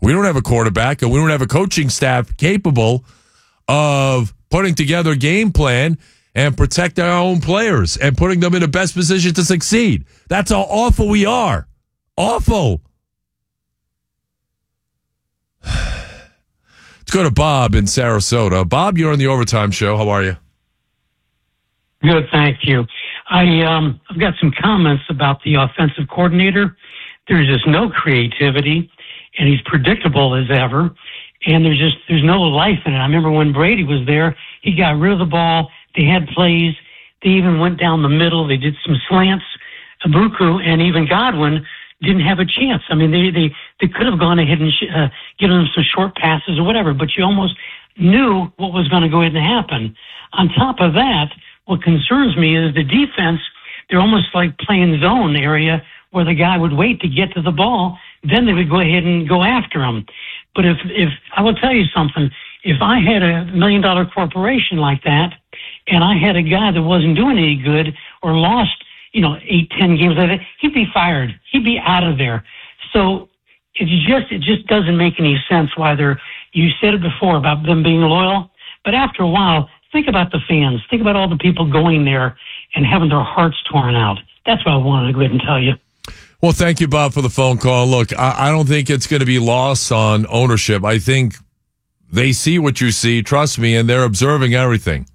We don't have a quarterback, and we don't have a coaching staff capable of putting together a game plan and protect our own players and putting them in the best position to succeed. That's how awful we are. Awful. Let's go to Bob in Sarasota. Bob, you're on the Overtime Show. How are you? Good, thank you. I've got some comments about the offensive coordinator. There's just no creativity, and he's predictable as ever, and there's no life in it. I remember when Brady was there, he got rid of the ball. They had plays. They even went down the middle. They did some slants. Ibuku and even Godwin didn't have a chance. I mean, they could have gone ahead and given them some short passes or whatever, but you almost knew what was going to go ahead and happen. On top of that, what concerns me is the defense. They're almost like playing zone area where the guy would wait to get to the ball, then they would go ahead and go after him. But if I will tell you something, if I had $1 million corporation like that, and I had a guy that wasn't doing any good or lost, 8-10 games like that, he'd be fired. He'd be out of there. So it just doesn't make any sense why you said it before about them being loyal, but after a while, think about the fans. Think about all the people going there and having their hearts torn out. That's what I wanted to go ahead and tell you. Well, thank you, Bob, for the phone call. Look, I don't think it's going to be lost on ownership. I think they see what you see, trust me, and they're observing everything.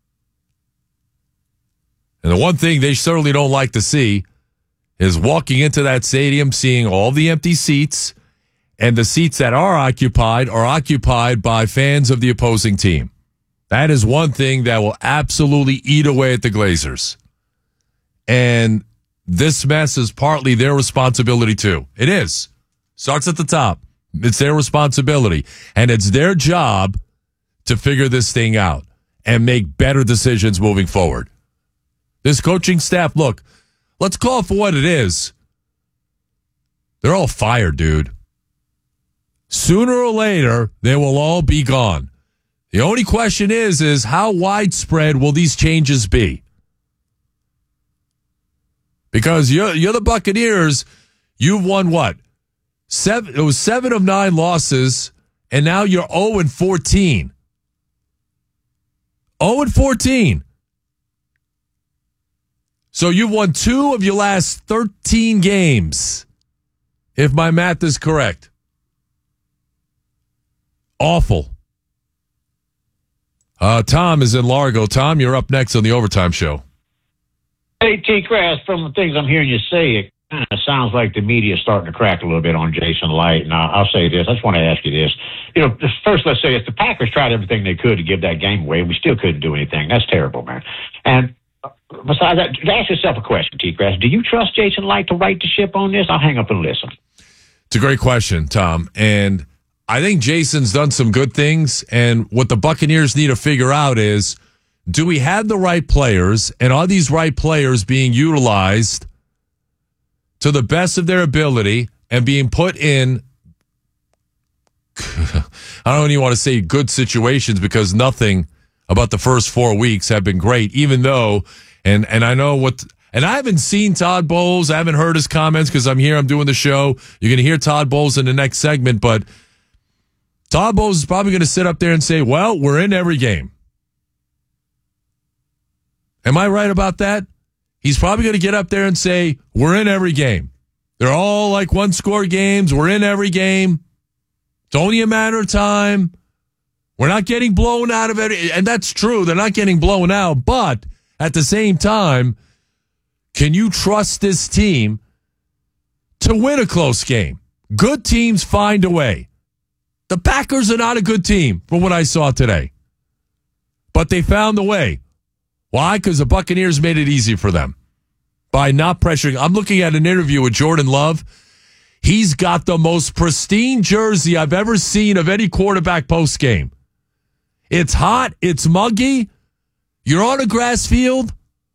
And the one thing they certainly don't like to see is walking into that stadium, seeing all the empty seats, and the seats that are occupied by fans of the opposing team. That is one thing that will absolutely eat away at the Glazers. And this mess is partly their responsibility, too. It is. Starts at the top. It's their responsibility. And it's their job to figure this thing out and make better decisions moving forward. This coaching staff, look, let's call it for what it is. They're all fired, dude. Sooner or later, they will all be gone. The only question is how widespread will these changes be? Because you're the Buccaneers. You've won what? It was 7 of 9 losses, and now you're 0-14. 0-14. So you've won 2 of your last 13 games, if my math is correct. Awful. Tom is in Largo. Tom, you're up next on the Overtime Show. Hey, T-Crass, from the things I'm hearing you say, it kind of sounds like the media is starting to crack a little bit on Jason Light. And I'll say this. I just want to ask you this. First, let's say if the Packers tried everything they could to give that game away, we still couldn't do anything. That's terrible, man. And besides that, ask yourself a question, T-Crass. Do you trust Jason Light to right the ship on this? I'll hang up and listen. It's a great question, Tom. And I think Jason's done some good things. And what the Buccaneers need to figure out is, do we have the right players, and are these right players being utilized to the best of their ability and being put in, I don't even want to say good situations, because nothing about the first 4 weeks have been great, even though, and I know what, and I haven't seen Todd Bowles, I haven't heard his comments because I'm doing the show. You're going to hear Todd Bowles in the next segment, but Todd Bowles is probably going to sit up there and say, well, we're in every game. Am I right about that? He's probably going to get up there and say, we're in every game. They're all like one-score games. We're in every game. It's only a matter of time. We're not getting blown out of it. And that's true. They're not getting blown out. But at the same time, can you trust this team to win a close game? Good teams find a way. The Packers are not a good team from what I saw today. But they found the way. Why? Because the Buccaneers made it easy for them by not pressuring. I'm looking at an interview with Jordan Love. He's got the most pristine jersey I've ever seen of any quarterback post-game. It's hot. It's muggy. You're on a grass field.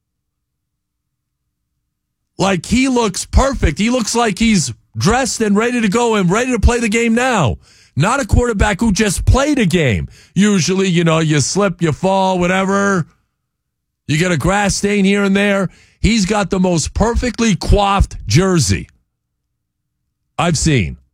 Like, he looks perfect. He looks like he's dressed and ready to go and ready to play the game now. Not a quarterback who just played a game. Usually, you slip, you fall, whatever. You get a grass stain here and there. He's got the most perfectly coiffed jersey I've seen.